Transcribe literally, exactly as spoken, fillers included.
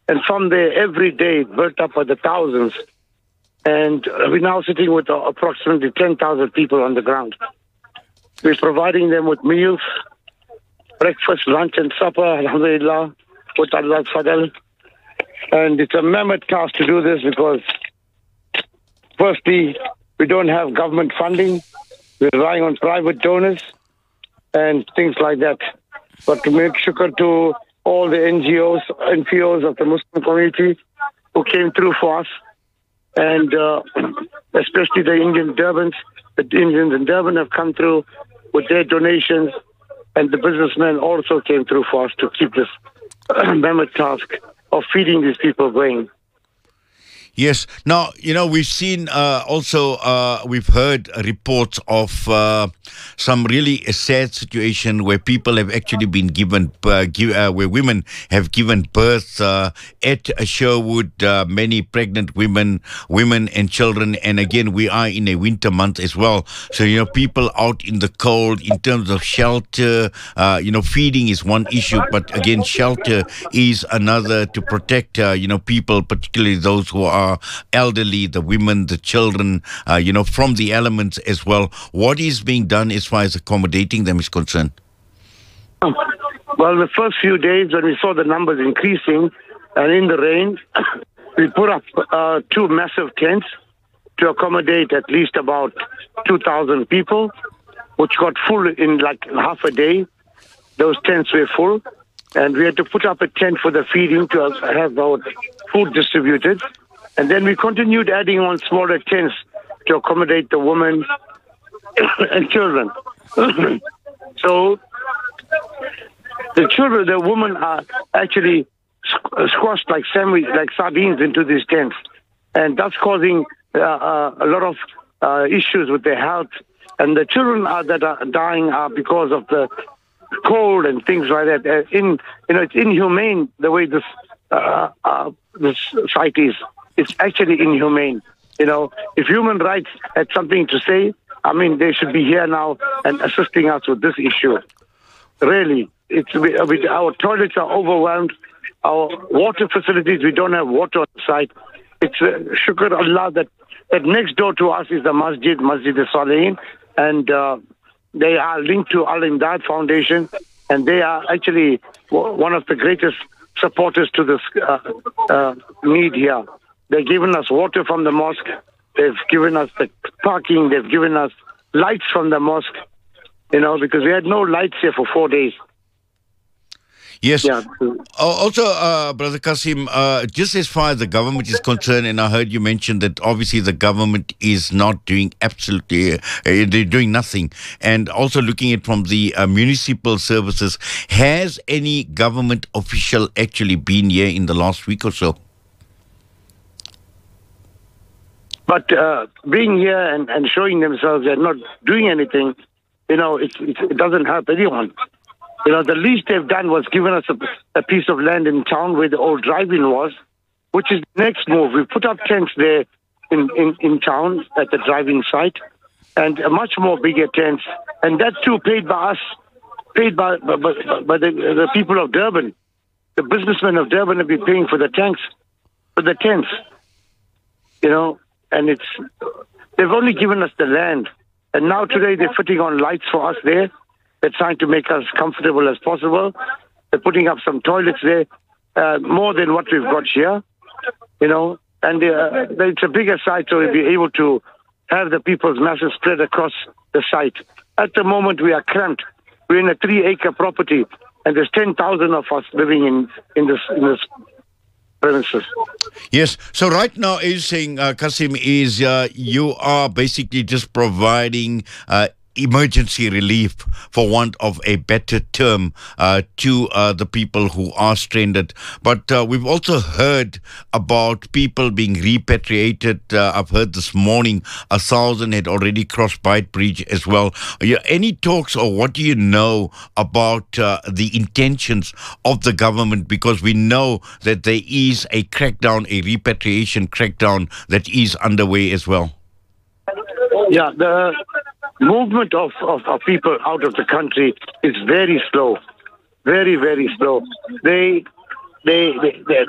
And from there, every day, it built up by the thousands. And we're now sitting with uh, approximately ten thousand people on the ground. We're providing them with meals, breakfast, lunch, and supper, alhamdulillah, with Allah's fadl. And it's a mammoth task to do this because, firstly, we don't have government funding. We're relying on private donors and things like that. But to make shukr to all the N G Os, N P Os of the Muslim community who came through for us, and uh, especially the Indian Durbans, the Indians in Durban have come through with their donations, and the businessmen also came through for us to keep this mammoth task of feeding these people going. Yes. Now, you know, we've seen uh, also, uh, we've heard reports of uh, some really sad situation where people have actually been given, uh, give, uh, where women have given birth uh, at Sherwood, uh, many pregnant women, women and children. And again, we are in a winter month as well. So, you know, people out in the cold in terms of shelter, uh, you know, feeding is one issue, but again, shelter is another to protect, uh, you know, people, particularly those who are elderly, the women, the children, uh, you know, from the elements as well. What is being done as far as accommodating them is concerned? Well, the first few days when we saw the numbers increasing and in the rain, we put up uh, two massive tents to accommodate at least about two thousand people, which got full in like half a day. Those tents were full, and we had to put up a tent for the feeding to have our food distributed. And then we continued adding on smaller tents to accommodate the women and children. So the children, the women are actually squashed like sandwich, like sardines into these tents. And that's causing uh, uh, a lot of uh, issues with their health. And the children are, that are dying are because of the cold and things like that. Uh, in, you know, it's inhumane the way this, uh, uh, this site is. It's actually inhumane. You know, if human rights had something to say, I mean, they should be here now and assisting us with this issue. Really, it's we, we, our toilets are overwhelmed. Our water facilities, we don't have water on site. It's uh, shukr Allah that, that next door to us is the masjid, Masjid al-Salihin, and uh, they are linked to Al-Imdad Foundation, and they are actually one of the greatest supporters to this uh, uh, need here. They've given us water from the mosque. They've given us the parking. They've given us lights from the mosque, you know, because we had no lights here for four days. Yes. Yeah. Also, uh, Brother Kasim, uh, just as far as the government is concerned, and I heard you mention that obviously the government is not doing absolutely, uh, they're doing nothing. And also looking at from the uh, municipal services, has any government official actually been here in the last week or so? But uh, being here and, and showing themselves they're not doing anything, you know, it, it, it doesn't help anyone. You know, the least they've done was given us a, a piece of land in town where the old drive-in was, which is the next move. We put up tents there in, in, in town at the drive-in site, and a much more bigger tents. And that too paid by us, paid by, by, by, by the, the people of Durban. The businessmen of Durban have been paying for the tanks, for the tents, you know. And it's, they've only given us the land. And now today they're putting on lights for us there. They're trying to make us comfortable as possible. They're putting up some toilets there, uh, more than what we've got here, you know. And uh, it's a bigger site, so we'll be able to have the people's masses spread across the site. At the moment, we are cramped. We're in a three-acre property, and there's ten thousand of us living in, in this in this premises. Yes. So right now, as you're saying, uh, Kasim, is uh, you are basically just providing uh, emergency relief, for want of a better term, uh, to uh, the people who are stranded. But uh, we've also heard about people being repatriated. Uh, I've heard this morning a thousand had already crossed Beit Bridge as well. Yeah, any talks, or what do you know about uh, the intentions of the government? Because we know that there is a crackdown, a repatriation crackdown that is underway as well. Yeah, the movement of, of, of people out of the country is very slow, very, very slow. They, they, they,